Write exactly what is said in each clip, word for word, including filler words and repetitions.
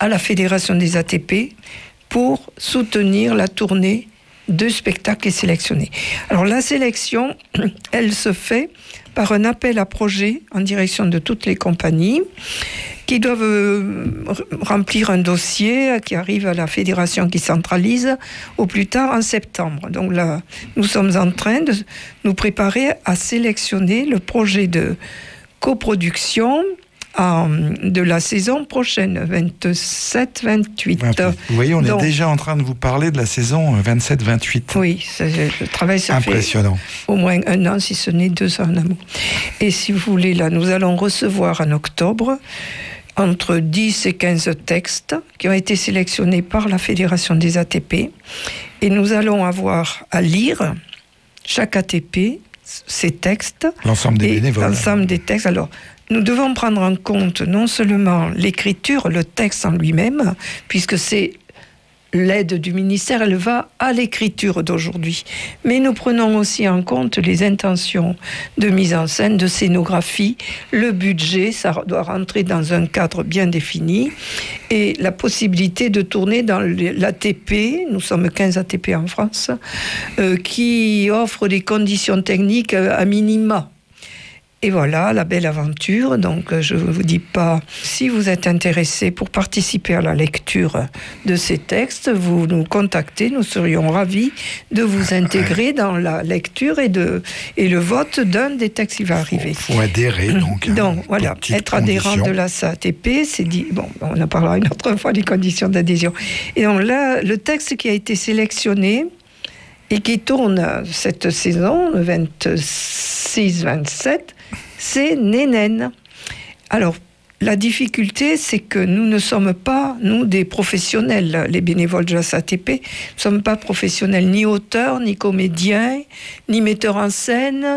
à la Fédération des A T P pour soutenir la tournée de spectacles sélectionnés. Alors la sélection, elle se fait par un appel à projet en direction de toutes les compagnies qui doivent euh, remplir un dossier qui arrive à la fédération qui centralise au plus tard en septembre. Donc là, nous sommes en train de nous préparer à sélectionner le projet de coproduction en, de la saison prochaine, vingt-sept vingt-huit. Vous voyez, on Donc, est déjà en train de vous parler de la saison vingt-sept vingt-huit. Oui, le travail se Impressionnant. fait au moins un an, si ce n'est deux ans en amont. Et si vous voulez, là, nous allons recevoir en octobre entre dix et quinze textes qui ont été sélectionnés par la Fédération des A T P. Et nous allons avoir à lire chaque A T P, ces textes. L'ensemble des bénévoles. L'ensemble des textes. Alors, nous devons prendre en compte non seulement l'écriture, le texte en lui-même, puisque c'est l'aide du ministère, elle va à l'écriture d'aujourd'hui. Mais nous prenons aussi en compte les intentions de mise en scène, de scénographie, le budget, ça doit rentrer dans un cadre bien défini, et la possibilité de tourner dans l'A T P, nous sommes quinze A T P en France, euh, qui offre des conditions techniques à minima. Et voilà, la belle aventure. Donc, je ne vous dis pas, si vous êtes intéressé pour participer à la lecture de ces textes, vous nous contactez, nous serions ravis de vous intégrer dans la lecture et, de, et le vote d'un des textes qui va arriver. Il faut, faut adhérer, donc. Donc, hein, voilà, être adhérent de la A T P, c'est dit... Bon, on en parlera une autre fois des conditions d'adhésion. Et donc là, le texte qui a été sélectionné et qui tourne cette saison, le vingt-six vingt-sept, c'est Nénène. Alors, la difficulté, c'est que nous ne sommes pas, nous, des professionnels, les bénévoles de la A T P, nous ne sommes pas professionnels, ni auteurs, ni comédiens, ni metteurs en scène,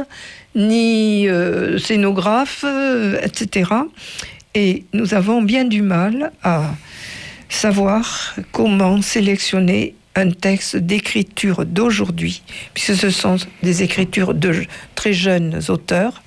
ni euh, scénographes, euh, et cetera. Et nous avons bien du mal à savoir comment sélectionner un texte d'écriture d'aujourd'hui, puisque ce sont des écritures de très jeunes auteurs.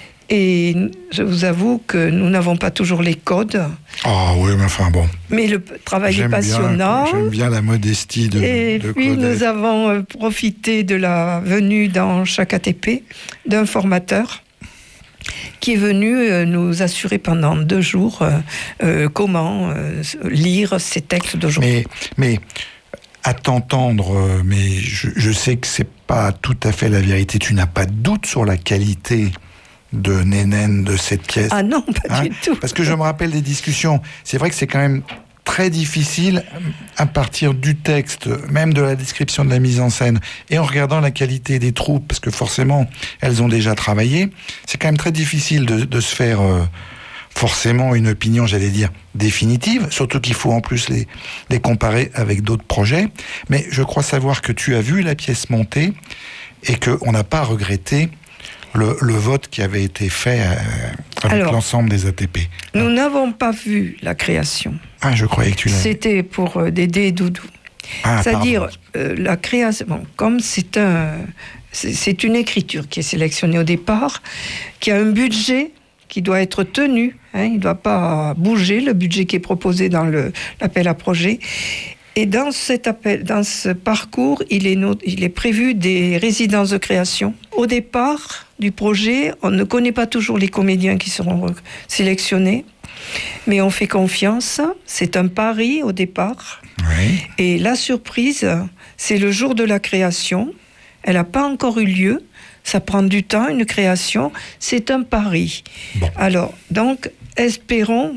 Et je vous avoue que nous n'avons pas toujours les codes. Ah oui, mais enfin bon. Mais le travail j'aime est passionnant. Bien, j'aime bien la modestie de Et de puis Claudette. Nous avons profité de la venue dans chaque A T P d'un formateur qui est venu nous assurer pendant deux jours euh, euh, comment euh, lire ces textes d'aujourd'hui. Mais, mais à t'entendre, mais je, je sais que c'est pas tout à fait la vérité. Tu n'as pas de doute sur la qualité de Nénène, de cette pièce. Ah non, pas hein du tout. Parce que je me rappelle des discussions. C'est vrai que c'est quand même très difficile, à partir du texte, même de la description de la mise en scène, et en regardant la qualité des troupes, parce que forcément, elles ont déjà travaillé, c'est quand même très difficile de, de se faire euh, forcément une opinion, j'allais dire, définitive, surtout qu'il faut en plus les, les comparer avec d'autres projets. Mais je crois savoir que tu as vu la pièce monter et qu'on n'a pas regretté Le, le vote qui avait été fait euh, avec Alors, l'ensemble des A T P. Nous ah. n'avons pas vu la création. Ah, je croyais que tu l'avais. C'était pour euh, Dédé et Doudou. Ah, C'est-à-dire, euh, la création... Bon, comme c'est un... C'est, c'est une écriture qui est sélectionnée au départ, qui a un budget qui doit être tenu. Hein, il ne doit pas bouger, le budget qui est proposé dans le, l'appel à projet. Et dans cet appel, dans ce parcours, il est, not, il est prévu des résidences de création. Au départ du projet, on ne connaît pas toujours les comédiens qui seront sélectionnés, mais on fait confiance. C'est un pari au départ. Oui. Et la surprise, c'est le jour de la création. Elle n'a pas encore eu lieu. Ça prend du temps, une création. C'est un pari. Bon. Alors, donc, espérons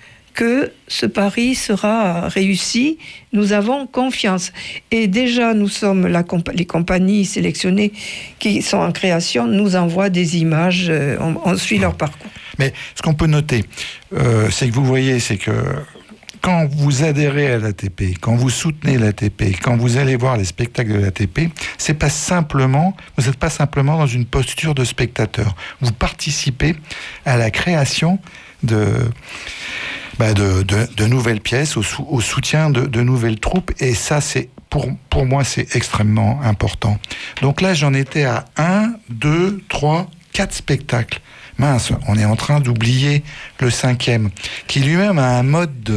que ce pari sera réussi. Nous avons confiance. Et déjà, nous sommes la compa- les compagnies sélectionnées qui sont en création nous envoient des images, euh, on, on suit leur parcours. Mais ce qu'on peut noter, euh, c'est que vous voyez, c'est que quand vous adhérez à l'A T P, quand vous soutenez l'A T P, quand vous allez voir les spectacles de l'A T P, c'est pas simplement, vous n'êtes pas simplement dans une posture de spectateur. Vous participez à la création de... Bah de, de, de nouvelles pièces, au, sou, au soutien de, de nouvelles troupes, et ça, c'est pour, pour moi, c'est extrêmement important. Donc là, j'en étais à un, deux, trois, quatre spectacles. Mince, on est en train d'oublier le cinquième, qui lui-même a un mode de